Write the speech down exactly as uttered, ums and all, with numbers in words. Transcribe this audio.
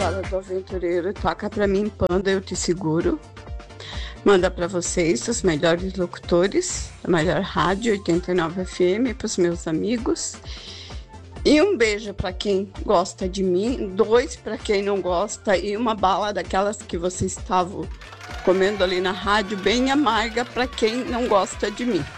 fala do aventureiro, toca pra mim, Panda, eu te seguro. Manda pra vocês os melhores locutores, a melhor rádio oitenta e nove F M, pros meus amigos. E um beijo pra quem gosta de mim, dois pra quem não gosta e uma bala daquelas que vocês estavam comendo ali na rádio, bem amarga pra quem não gosta de mim.